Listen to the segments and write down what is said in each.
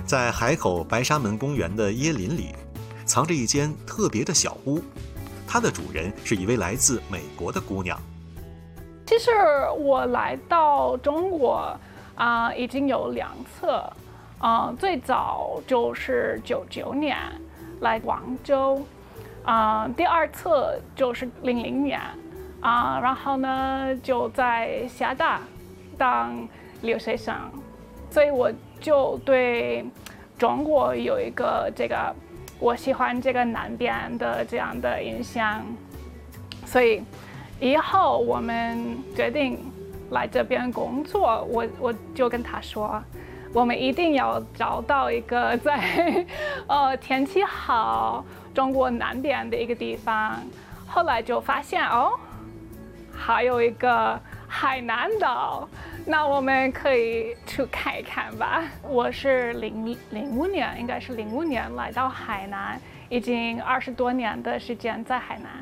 在海口白沙门公园的椰林里，藏着一间特别的小屋，它的主人是一位来自美国的姑娘。 其实我来到中国已经有2次，最早就是99年来广州，第2次就是00年，然后呢就在厦大当留学生，所以我就对中国有一个我喜欢这个南边的这样的印象，所以以后我们决定来这边工作，我就跟他说，我们一定要找到一个在天气好中国南边的一个地方。后来就发现还有一个海南岛，那我们可以去看一看吧。我是05年，应该是05年来到海南，已经20多年的时间在海南。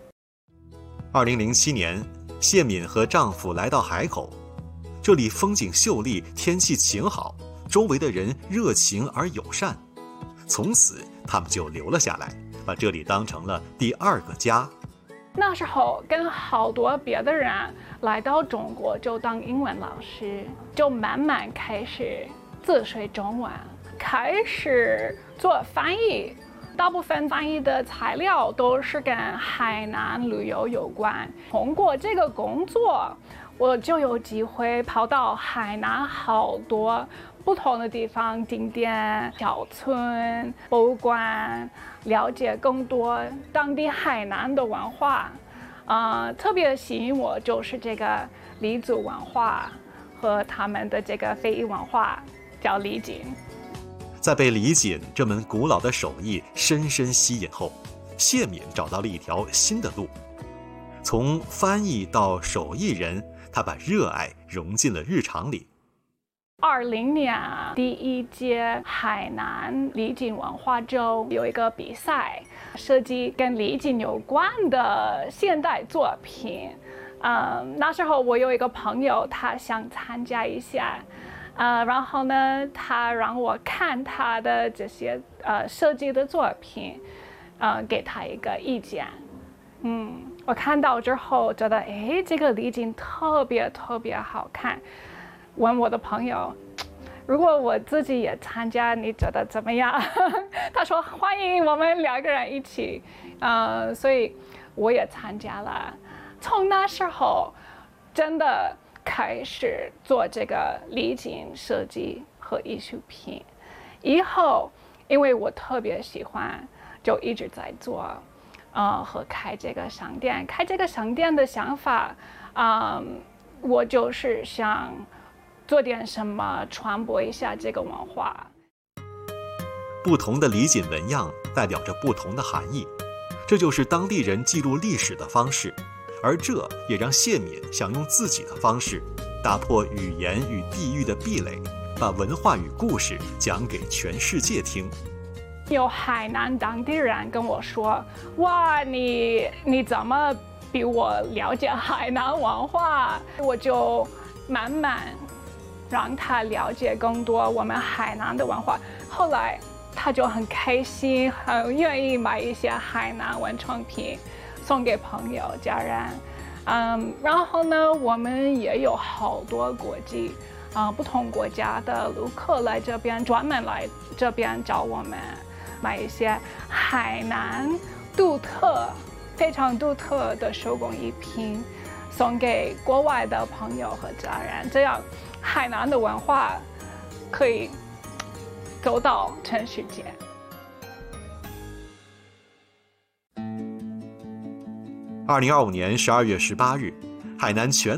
2007年，谢敏和丈夫来到海口，这里风景秀丽，天气晴好，周围的人热情而友善。从此，他们就留了下来，把这里当成了第2个家。 那时候跟好多别的人来到中国就当英文老师，就慢慢开始自学中文，开始做翻译。大部分翻译的材料都是跟海南旅游有关。通过这个工作，我就有机会跑到海南好多不同的地方、景点、小村、博物馆，了解更多当地海南的文化。特别吸引我就是这个黎族文化和他们的这个非遗文化，叫李锦。 在被李锦这门古老的手艺深深吸引后，谢敏找到了一条新的路。从翻译到手艺人，他把热爱融进了日常里。 20年第1届海南李锦文化周有一个比赛，设计跟李锦有关的现代作品。那时候我有一个朋友，他想参加一下。然后呢，他让我看他的这些设计的作品，给他一个意见。我看到之后觉得，这个李锦特别好看。问我的朋友，如果我自己也参加，你觉得怎么样？他说欢迎，我们2个人一起。所以我也参加了。从那时候，真的开始做这个李锦设计和艺术品，以后因为我特别喜欢，就一直在做，和开这个商店。开这个商店的想法，我就是想做点什么，传播一下这个文化。 不同的李锦纹样代表着不同的含义，这就是当地人记录历史的方式。而这也让谢敏想用自己的方式，打破语言与地域的壁垒，把文化与故事讲给全世界听。 有海南当地人跟我说：“哇，你怎么比我了解海南文化？”我就慢慢让他了解更多我们海南的文化。后来他就很开心，很愿意买一些海南文创品送给朋友家人。然后呢，我们也有好多不同国家的游客来这边，专门来这边找我们买一些海南非常独特的手工艺品，送给国外的朋友和家人，这样海南的文化可以走到全世界。 2025年12月18日，海南全